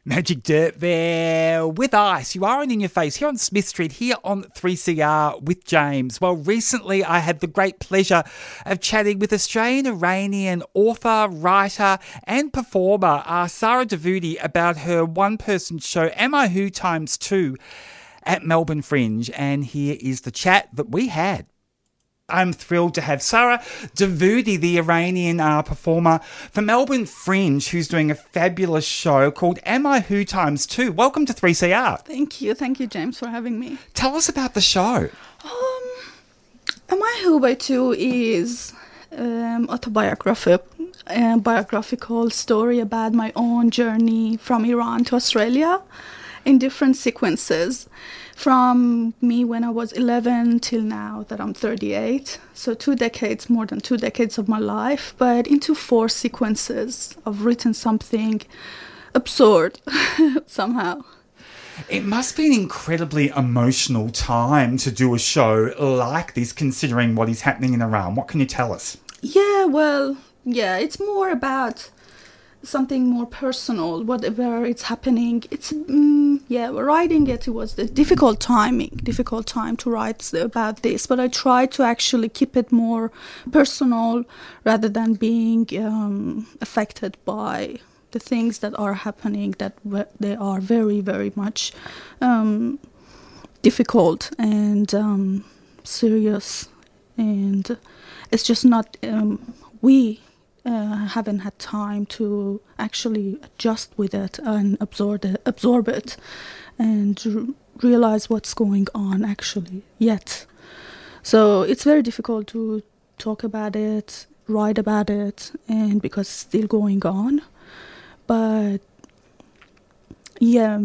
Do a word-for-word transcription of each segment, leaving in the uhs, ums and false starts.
Magic Dirt there with Ice. You are on In Your Face here on Smith Street, here on three C R with James. Well, recently I had the great pleasure of chatting with Australian-Iranian author, writer and performer uh, Sara Davoudi about her one-person show Am I Who Times Two at Melbourne Fringe. And here is the chat that we had. I'm thrilled to have Sara Davoudi, the Iranian uh, performer for Melbourne Fringe, who's doing a fabulous show called Am I Who Times Two. Welcome to three C R. Thank you. Thank you, James, for having me. Tell us about the show. Um, Am I Who by Two is um, autobiographical uh, biographical story about my own journey from Iran to Australia in different sequences. From me when I was eleven till now that I'm thirty-eight. So two decades, more than two decades of my life, but into four sequences. I've written something absurd somehow. It must be an incredibly emotional time to do a show like this, considering what is happening in Iran. What can you tell us? Yeah, well, yeah, it's more about something more personal, whatever it's happening. It's, um, yeah, writing it, it was a difficult timing, difficult time to write about this, but I tried to actually keep it more personal rather than being um, affected by the things that are happening, that w- they are very, very much um, difficult and um, serious. And it's just not, um, we Uh, haven't had time to actually adjust with it and absorb it, absorb it and r- realize what's going on actually yet. So it's very difficult to talk about it, write about it, and because it's still going on. But yeah,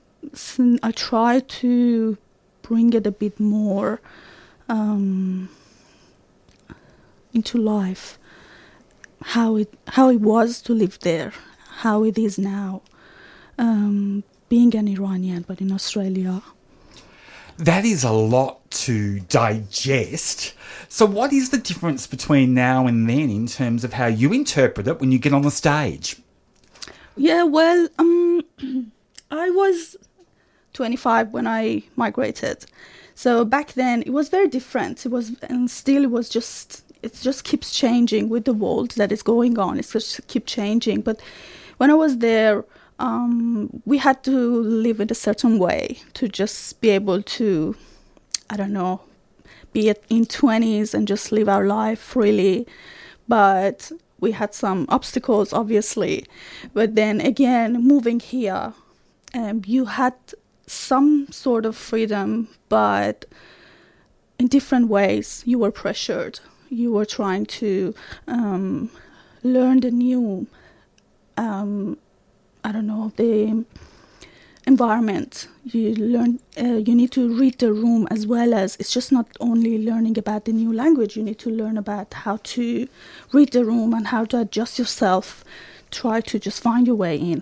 I try to bring it a bit more um, into life. How it how it was to live there, how it is now, um, being an Iranian, but in Australia. That is a lot to digest. So what is the difference between now and then in terms of how you interpret it when you get on the stage? Yeah, well, um, I was twenty-five when I migrated. So back then it was very different. It was, and still it was just... It just keeps changing with the world that is going on. It just keeps changing. But when I was there, um, we had to live in a certain way to just be able to, I don't know, be in twenties and just live our life freely. But we had some obstacles, obviously. But then again, moving here, um, you had some sort of freedom, but in different ways you were pressured. You were trying to um, learn the new, um, I don't know, the environment. You learn. Uh, you need to read the room as well as, it's just not only learning about the new language. You need to learn about how to read the room and how to adjust yourself. Try to just find your way in.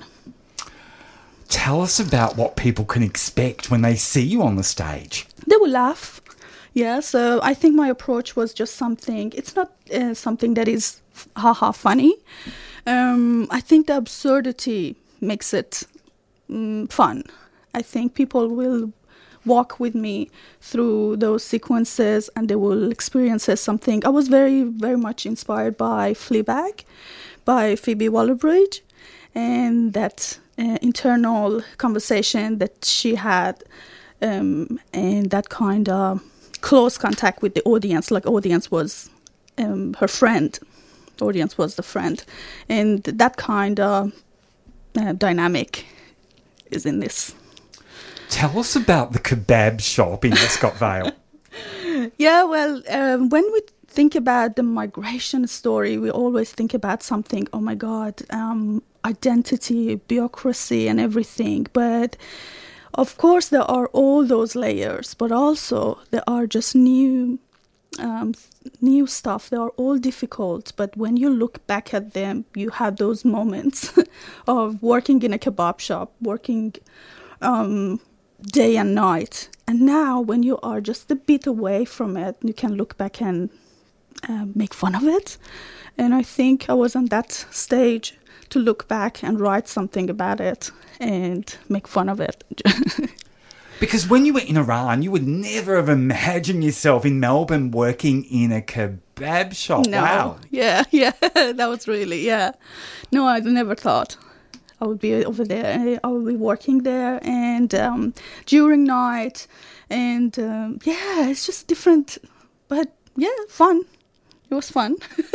Tell us about what people can expect when they see you on the stage. They will laugh. Yeah, so I think my approach was just something, it's not uh, something that is haha funny. Um, I think the absurdity makes it um, fun. I think people will walk with me through those sequences and they will experience something. I was very, very much inspired by Fleabag, by Phoebe Waller-Bridge, and that uh, internal conversation that she had um, and that kind of close contact with the audience, like audience was um, her friend, the audience was the friend, and that kind of uh, dynamic is in this. Tell us about the kebab shop in Escott Vale. Yeah, well, um, when we think about the migration story, we always think about something, oh my God, um, identity, bureaucracy and everything, but of course, there are all those layers, but also there are just new um, new stuff. They are all difficult, but when you look back at them, you have those moments of working in a kebab shop, working um, day and night. And now when you are just a bit away from it, you can look back and uh, make fun of it. And I think I was on that stage to look back and write something about it and make fun of it. Because when you were in Iran, you would never have imagined yourself in Melbourne working in a kebab shop. No. Wow. Yeah, yeah, that was really, yeah. No, I never thought I would be over there. I would be working there and um, during night. And um, yeah, it's just different. But yeah, fun. It was fun.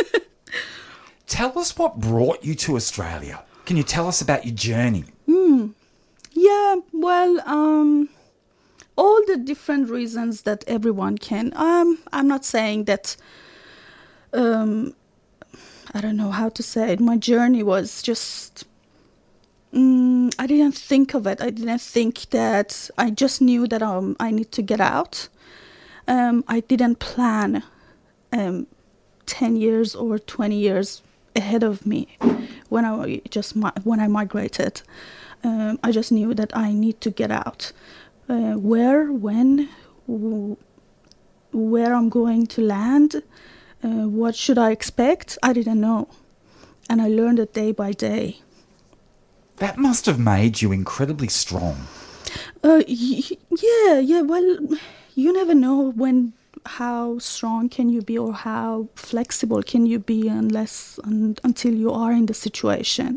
Tell us what brought you to Australia. Can you tell us about your journey? Mm. Yeah, well, um, all the different reasons that everyone can. Um, I'm not saying that, um, I don't know how to say it. My journey was just, um, I didn't think of it. I didn't think that, I just knew that um, I need to get out. Um, I didn't plan um, ten years or twenty years ahead of me when I just when I migrated. Um, I just knew that I need to get out. Uh, where, when, w- where I'm going to land, uh, what should I expect? I didn't know. And I learned it day by day. That must have made you incredibly strong. Uh, y- yeah, yeah, well, you never know when, how strong can you be or how flexible can you be unless, un, until you are in the situation.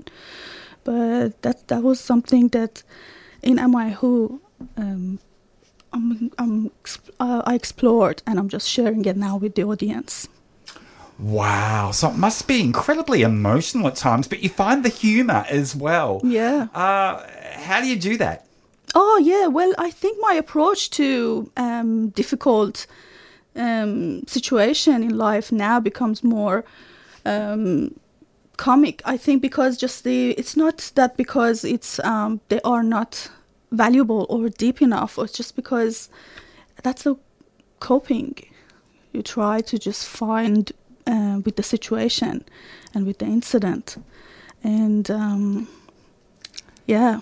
But that that was something that in M I Who um, I'm, I'm, uh, I explored, and I'm just sharing it now with the audience. Wow. So it must be incredibly emotional at times, but you find the humour as well. Yeah. Uh, how do you do that? Oh, yeah. Well, I think my approach to um, difficult um, situation in life now becomes more Um, comic, I think, because just the it's not that because it's um they are not valuable or deep enough, or it's just because that's the coping. You try to just find uh, with the situation and with the incident, and um yeah.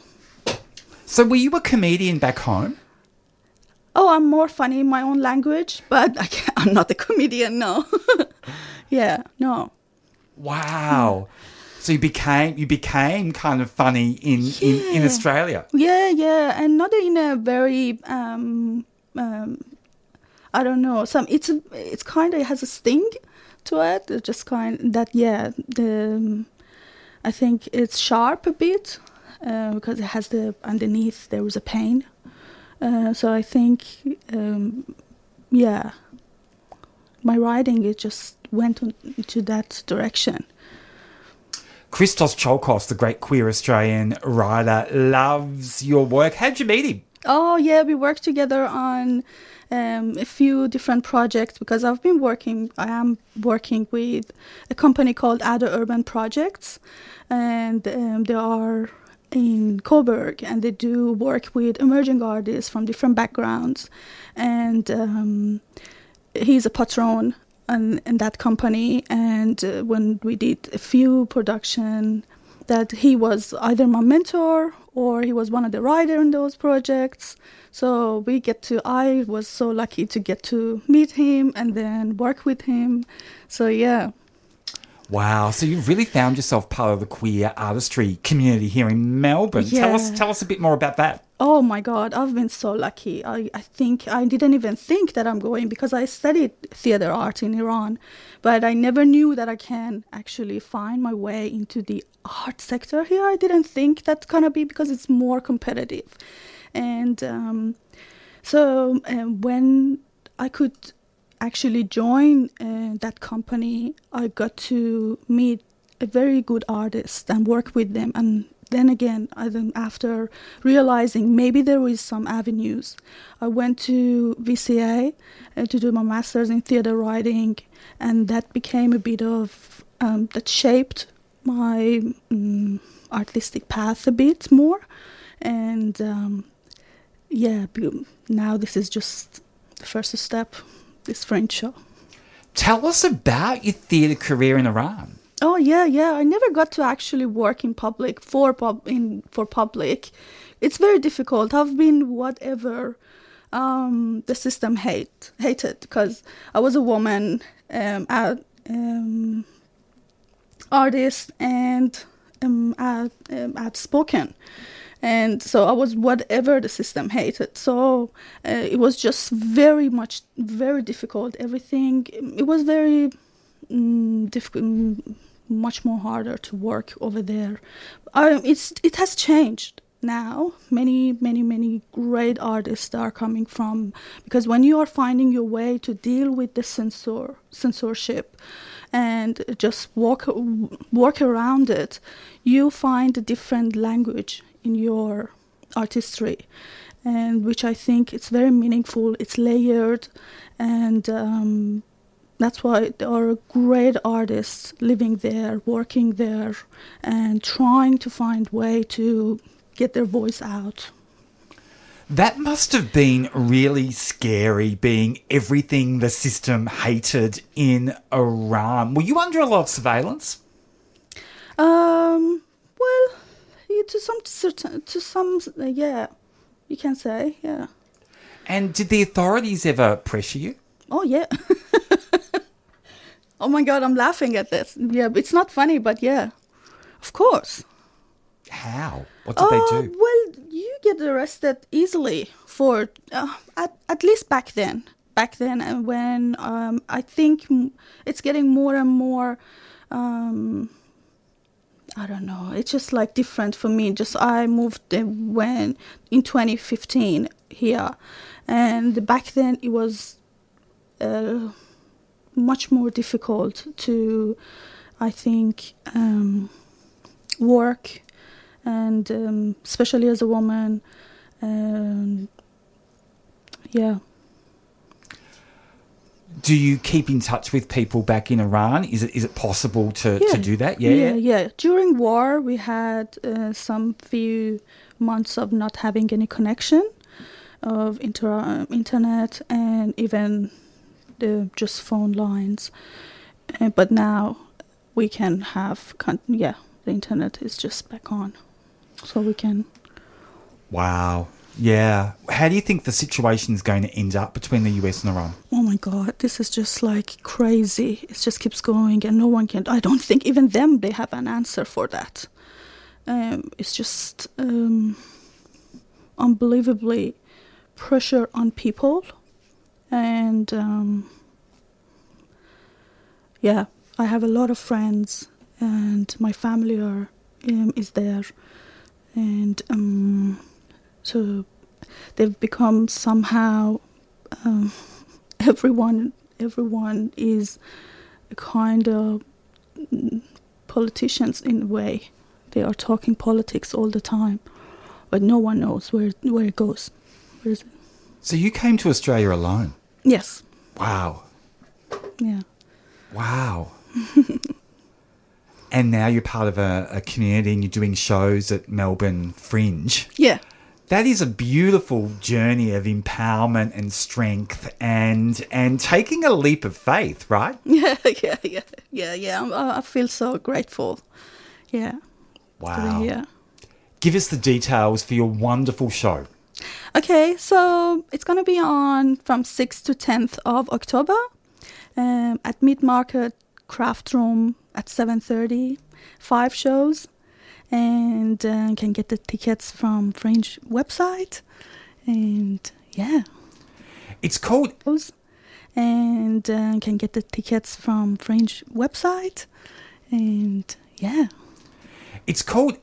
So were you a comedian back home? Oh, I'm more funny in my own language, but I can't, I'm not a comedian. No. Yeah, no. Wow. So you became you became kind of funny in, Yeah. in, in Australia. Yeah, yeah, and not in a very um, um, I don't know. Some it's a, it's kind of has a sting to it. It's just kind that yeah. The um, I think it's sharp a bit uh, because it has the underneath there was a pain. Uh, so I think um, yeah, my writing it just went into that direction. Christos Tsiolkovs, the great queer Australian writer, loves your work. How'd you meet him? Oh, yeah, we worked together on um, a few different projects because I've been working, I am working with a company called Adder Urban Projects, and um, they are in Coburg, and they do work with emerging artists from different backgrounds. And um, he's a patron in, in that company, and uh, when we did a few production, that he was either my mentor or he was one of the writers in those projects. So we get to, I was so lucky to get to meet him and then work with him. So yeah. Wow, so you've really found yourself part of the queer artistry community here in Melbourne. Yeah. Tell us tell us a bit more about that. Oh my God, I've been so lucky. I, I think I didn't even think that I'm going because I studied theater art in Iran, but I never knew that I can actually find my way into the art sector here. I didn't think that's gonna be because it's more competitive. And um, so um, when I could actually join uh, that company, I got to meet a very good artist and work with them. And then again, I then after realizing maybe there is some avenues, I went to V C A uh, to do my master's in theater writing, and that became a bit of, um, that shaped my um, artistic path a bit more. And um, yeah, now this is just the first step, this French show. Tell us about your theatre career in Iran. Oh yeah, yeah. I never got to actually work in public for pub in for public. It's very difficult. I've been whatever um, the system hate hated because I was a woman, um, art, um, artist, and um, out, um, outspoken. And so I was whatever the system hated. So uh, it was just very much, very difficult. Everything, it was very um, difficult, much more harder to work over there. Um, it's It has changed now. Many, many, many great artists are coming from, because when you are finding your way to deal with the censor, censorship and just walk, work around it, you find a different language in your artistry, and which I think it's very meaningful, it's layered, and um, that's why there are great artists living there, working there, and trying to find way to get their voice out. That must have been really scary, being everything the system hated in Iran. Were you under a lot of surveillance? Um, well, yeah, to some certain, to some, uh, yeah, you can say, yeah. And did the authorities ever pressure you? Oh, yeah. Oh my God, I'm laughing at this. Yeah, it's not funny, but yeah, of course. How? What did uh, they do? Well, you get arrested easily for, uh, at, at least back then. Back then, and when um, I think it's getting more and more, um, I don't know, it's just like different for me. Just I moved uh, when in twenty fifteen here, and back then it was uh, much more difficult to, I think, um, work. And um, especially as a woman, um, yeah. Do you keep in touch with people back in Iran? Is it is it possible to, yeah. to do that? Yeah, yeah, yeah. During war, we had uh, some few months of not having any connection of inter- internet and even the just phone lines. Uh, but now we can have, con- yeah, the internet is just back on. So we can. Wow. Yeah. How do you think the situation is going to end up between the U S and Iran? Oh my God, this is just like crazy. It just keeps going and no one can, I don't think even them, they have an answer for that. Um, it's just um, unbelievably pressure on people. And um, yeah, I have a lot of friends and my family are um, is there. And um, so they've become somehow um, everyone. Everyone is a kind of politicians in a way. They are talking politics all the time, but no one knows where where it goes. Where is it? So you came to Australia alone? Yes. Wow. Yeah. Wow. And now you're part of a, a community and you're doing shows at Melbourne Fringe. Yeah. That is a beautiful journey of empowerment and strength and and taking a leap of faith, right? Yeah, yeah, yeah, yeah, yeah. I'm, I feel so grateful. Yeah. Wow. Yeah. Give us the details for your wonderful show. Okay, so it's going to be on from sixth to tenth of October um, at Meat Market Craft Room at seven thirty. Five shows. And uh, can get the tickets from Fringe website. And yeah. It's called... And uh, can get the tickets from Fringe website. And yeah. It's called